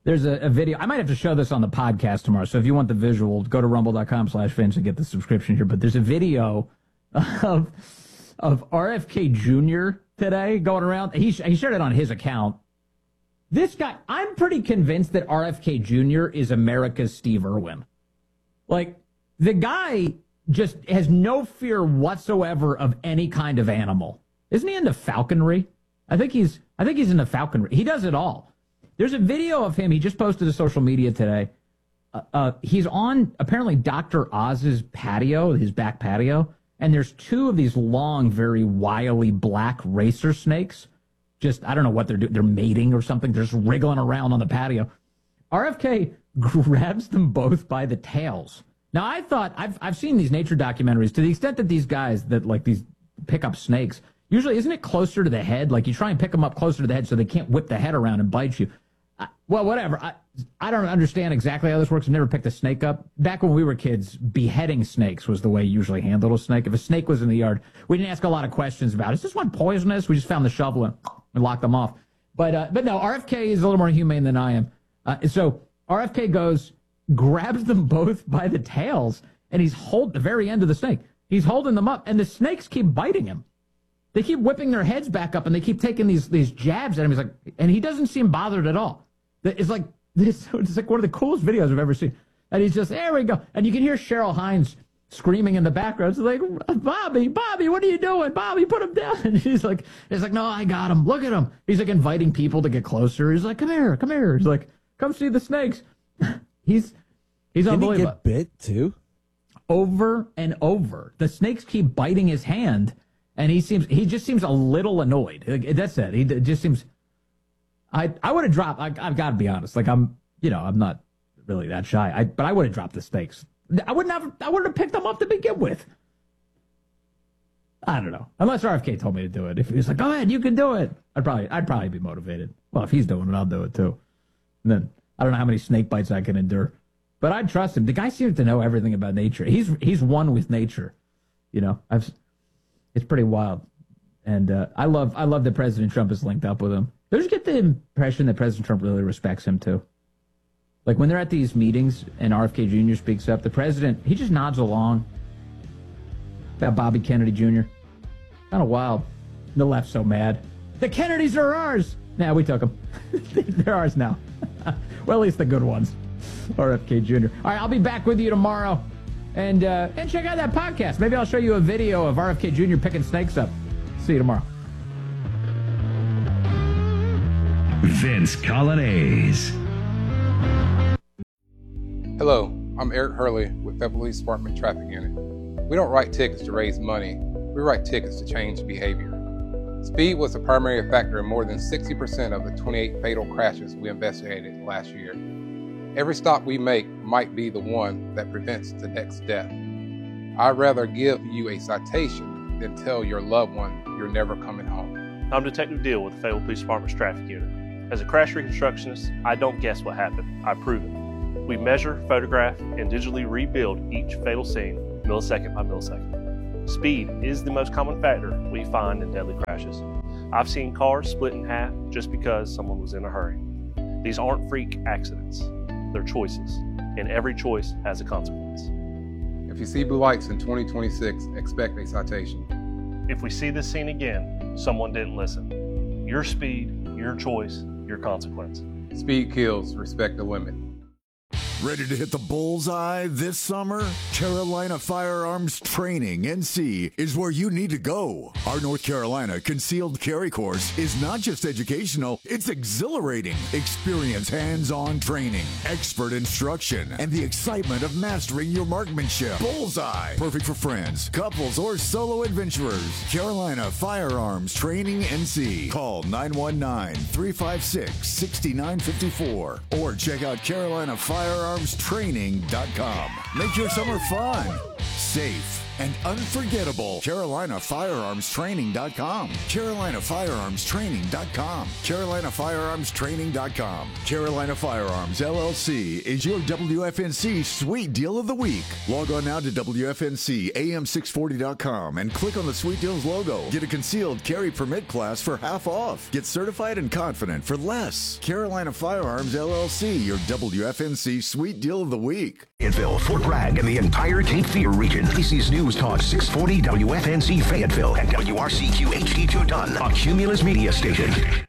There's a video. I might have to show this on the podcast tomorrow. So if you want the visual, go to rumble.com/Vince and get the subscription here. But there's a video of RFK Jr. today going around. He shared it on his account. This guy, I'm pretty convinced that RFK Jr. is America's Steve Irwin. Like, the guy just has no fear whatsoever of any kind of animal. Isn't he into falconry? I think he's into falconry. He does it all. There's a video of him. He just posted to social media today. He's on apparently Dr. Oz's patio, his back patio, and there's two of these long, very wily black racer snakes. Just, I don't know what they're doing. They're mating or something. They're just wriggling around on the patio. RFK grabs them both by the tails. Now, I thought, I've seen these nature documentaries to the extent that these guys that like these pick up snakes, usually isn't it closer to the head? Like you try and pick them up closer to the head so they can't whip the head around and bite you. Well, whatever. I don't understand exactly how this works. I've never picked a snake up. Back when we were kids, beheading snakes was the way you usually handled a snake. If a snake was in the yard, we didn't ask a lot of questions about it. Is this one poisonous? We just found the shovel and locked them off. But no, RFK is a little more humane than I am. So RFK grabs them both by the tails, and he's holding the very end of the snake. He's holding them up, and the snakes keep biting him. They keep whipping their heads back up, and they keep taking these jabs at him. He's like, and he doesn't seem bothered at all. It's like one of the coolest videos I've ever seen. And he's just, there we go. And you can hear Cheryl Hines screaming in the background. It's like, Bobby, what are you doing? Bobby, put him down. And he's like, no, I got him. Look at him. He's like inviting people to get closer. He's like, come here. He's like, come see the snakes. He's unbelievable. Did he get bit too? Over and over. The snakes keep biting his hand, and he just seems a little annoyed. That's it. He just seems. I would have dropped. I've got to be honest. Like I'm not really that shy. But I would have dropped the snakes. I wouldn't have picked them up to begin with. I don't know. Unless RFK told me to do it. If he was like, go ahead, you can do it. I'd probably be motivated. Well, if he's doing it, I'll do it too. And then I don't know how many snake bites I can endure. But I trust him. The guy seems to know everything about nature. He's one with nature. It's pretty wild. And I love that President Trump is linked up with him. Don't you get the impression that President Trump really respects him too? Like when they're at these meetings and RFK Jr. speaks up, the president, he just nods along. About Bobby Kennedy Jr. Kind of wild. The left's so mad. The Kennedys are ours. Nah, we took them. They're ours now. Well, at least the good ones. RFK Jr. All right, I'll be back with you tomorrow. And check out that podcast. Maybe I'll show you a video of RFK Jr. picking snakes up. See you tomorrow. Vince Coglianese. Hello, I'm Eric Hurley with the Police Department Traffic Unit. We don't write tickets to raise money. We write tickets to change behavior. Speed was the primary factor in more than 60% of the 28 fatal crashes we investigated last year. Every stop we make might be the one that prevents the next death. I'd rather give you a citation than tell your loved one you're never coming home. I'm Detective Deal with the Fayetteville Police Department's Traffic Unit. As a crash reconstructionist, I don't guess what happened, I prove it. We measure, photograph, and digitally rebuild each fatal scene millisecond by millisecond. Speed is the most common factor we find in deadly crashes. I've seen cars split in half just because someone was in a hurry. These aren't freak accidents, they're choices, and every choice has a consequence. If you see blue lights in 2026, expect a citation. If we see this scene again, someone didn't listen. Your speed, your choice, your consequence. Speed kills, respect the limit. Ready to hit the bullseye this summer? Carolina Firearms Training, NC, is where you need to go. Our North Carolina Concealed Carry Course is not just educational, it's exhilarating. Experience hands-on training, expert instruction, and the excitement of mastering your marksmanship. Bullseye, perfect for friends, couples, or solo adventurers. Carolina Firearms Training, NC. Call 919-356-6954 or check out CarolinaFirearmsTraining.com. Make your summer fun, safe, and unforgettable. CarolinaFirearmsTraining.com. CarolinaFirearmsTraining.com. CarolinaFirearmsTraining.com. Carolina Firearms LLC is your WFNC Sweet Deal of the Week. Log on now to WFNCAM640.com and click on the Sweet Deals logo. Get a concealed carry permit class for half off. Get certified and confident for less. Carolina Firearms LLC, your WFNC Sweet Deal of the Week. Fayetteville, Fort Bragg, and the entire Cape Fear region. AC's News Talk 640 WFNC Fayetteville and WRCQ HD2 Dunn, a Cumulus media station.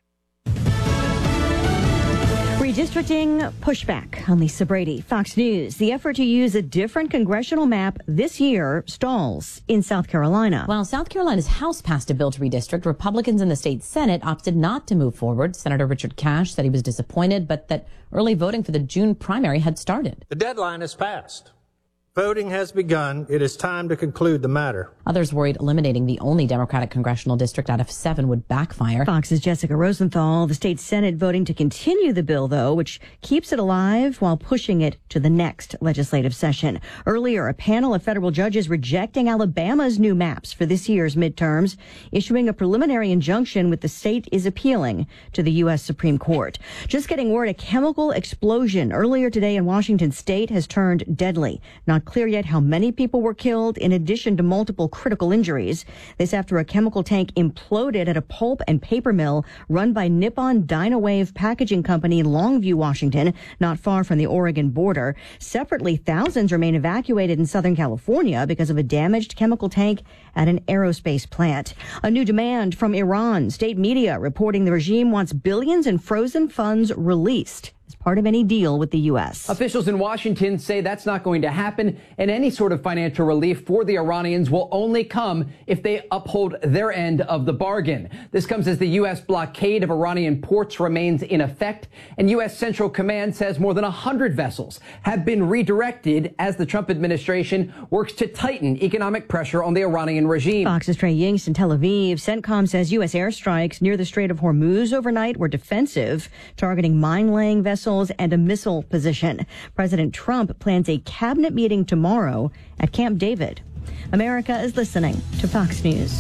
Redistricting pushback on Lisa Brady. Fox News. The effort to use a different congressional map this year stalls in South Carolina. While South Carolina's House passed a bill to redistrict, Republicans in the state Senate opted not to move forward. Senator Richard Cash said he was disappointed, but that early voting for the June primary had started. The deadline has passed. Voting has begun. It is time to conclude the matter. Others worried eliminating the only Democratic congressional district out of 7 would backfire. Fox's Jessica Rosenthal. The state Senate voting to continue the bill, though, which keeps it alive while pushing it to the next legislative session. Earlier, a panel of federal judges rejecting Alabama's new maps for this year's midterms, issuing a preliminary injunction with the state is appealing to the U.S. Supreme Court. Just getting word a chemical explosion earlier today in Washington state has turned deadly. Not clear yet how many people were killed, in addition to multiple critical injuries. This after a chemical tank imploded at a pulp and paper mill run by Nippon Dynawave Packaging Company in Longview, Washington, not far from the Oregon border. Separately, thousands remain evacuated in Southern California because of a damaged chemical tank at an aerospace plant. A new demand from Iran. State media reporting the regime wants billions in frozen funds released as part of any deal with the U.S. Officials in Washington say that's not going to happen, and any sort of financial relief for the Iranians will only come if they uphold their end of the bargain. This comes as the U.S. blockade of Iranian ports remains in effect, and U.S. Central Command says more than 100 vessels have been redirected as the Trump administration works to tighten economic pressure on the Iranian regime. Fox's Trey Yingst in Tel Aviv. CENTCOM says U.S. airstrikes near the Strait of Hormuz overnight were defensive, targeting mine-laying vessels and a missile position. President Trump plans a cabinet meeting tomorrow at Camp David. America is listening to Fox News.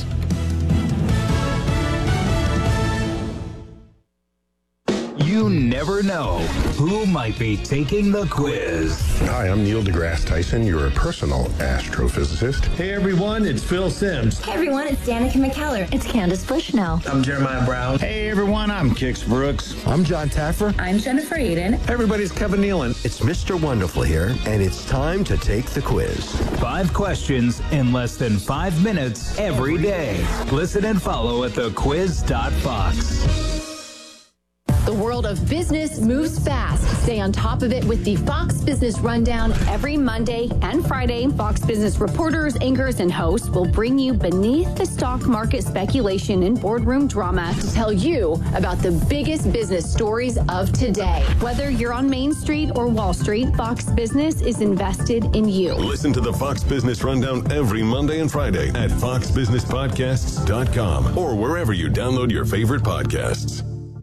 You never know who might be taking the quiz. Hi, I'm Neil deGrasse Tyson, your personal astrophysicist. Hey everyone, it's Phil Simms. Hey everyone, it's Danica McKellar. It's Candace Bushnell. I'm Jeremiah Brown. Hey everyone, I'm Kix Brooks. I'm John Taffer. I'm Jennifer Aiden. Hey everybody, it's Kevin Nealon. It's Mr. Wonderful here, and it's time to take the quiz. 5 questions in less than 5 minutes every day. Listen and follow at thequiz.fox. The world of business moves fast. Stay on top of it with the Fox Business Rundown every Monday and Friday. Fox Business reporters, anchors, and hosts will bring you beneath the stock market speculation and boardroom drama to tell you about the biggest business stories of today. Whether you're on Main Street or Wall Street, Fox Business is invested in you. Listen to the Fox Business Rundown every Monday and Friday at foxbusinesspodcasts.com or wherever you download your favorite podcasts.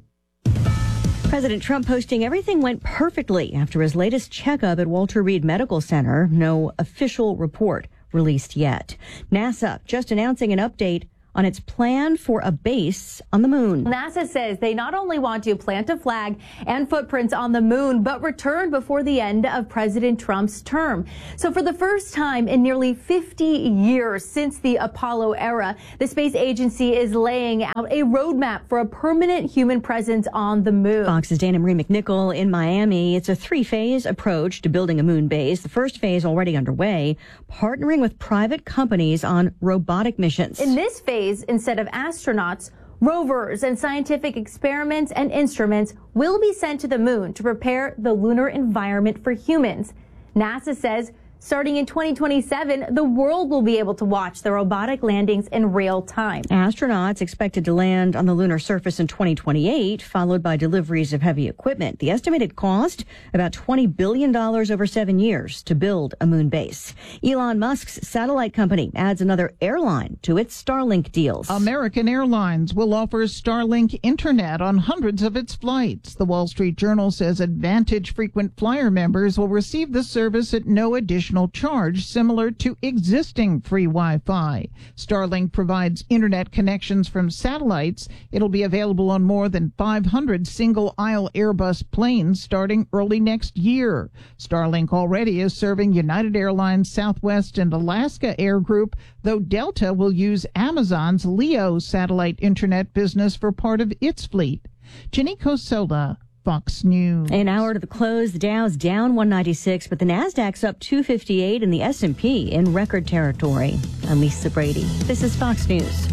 President Trump posting everything went perfectly after his latest checkup at Walter Reed Medical Center. No official report released yet. NASA just announcing an update on its plan for a base on the moon. NASA says they not only want to plant a flag and footprints on the moon, but return before the end of President Trump's term. So for the first time in nearly 50 years since the Apollo era, the space agency is laying out a roadmap for a permanent human presence on the moon. Fox's Dana Marie McNichol in Miami. It's a 3-phase approach to building a moon base. The first phase already underway, partnering with private companies on robotic missions. In this phase, instead of astronauts, rovers and scientific experiments and instruments will be sent to the moon to prepare the lunar environment for humans. NASA says starting in 2027, the world will be able to watch the robotic landings in real time. Astronauts expected to land on the lunar surface in 2028, followed by deliveries of heavy equipment. The estimated cost, about $20 billion over 7 years to build a moon base. Elon Musk's satellite company adds another airline to its Starlink deals. American Airlines will offer Starlink internet on hundreds of its flights. The Wall Street Journal says Advantage frequent flyer members will receive the service at no additional additional charge similar to existing free Wi-Fi. Starlink provides internet connections from satellites. It'll be available on more than 500 single-aisle Airbus planes starting early next year. Starlink already is serving United Airlines, Southwest, and Alaska Air Group, though Delta will use Amazon's LEO satellite internet business for part of its fleet. Jenny Cosola, Fox News. An hour to the close, the Dow's down 196, but the Nasdaq's up 258 and the S&P in record territory. I'm Lisa Brady. This is Fox News.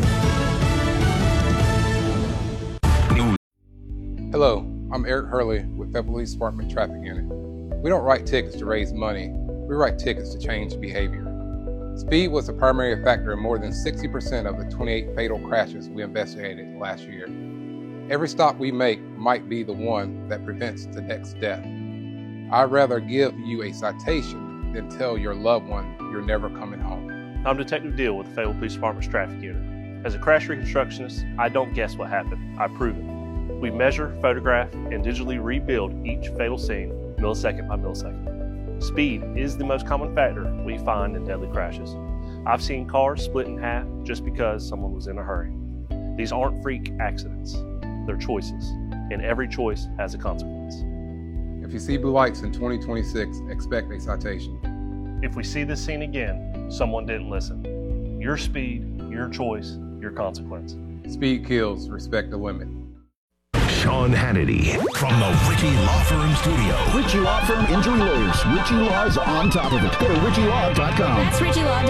Hello, I'm Eric Hurley with the Police Department Traffic Unit. We don't write tickets to raise money. We write tickets to change behavior. Speed was the primary factor in more than 60% of the 28 fatal crashes we investigated last year. Every stop we make might be the one that prevents the next death. I'd rather give you a citation than tell your loved one you're never coming home. I'm Detective Deal with the Fayetteville Police Department's Traffic Unit. As a crash reconstructionist, I don't guess what happened, I prove it. We measure, photograph, and digitally rebuild each fatal scene millisecond by millisecond. Speed is the most common factor we find in deadly crashes. I've seen cars split in half just because someone was in a hurry. These aren't freak accidents. They're choices, and every choice has a consequence. If you see blue lights in 2026, expect a citation. If we see this scene again, someone didn't listen. Your speed, your choice, your consequence. Speed kills, respect the limit. Sean Hannity from the Ritchie Law Firm Studio. Ritchie Law Firm Injury Lawyers. Ritchie Law's on top of it. Go to RitchieLaw.com. That's Ritchie Law.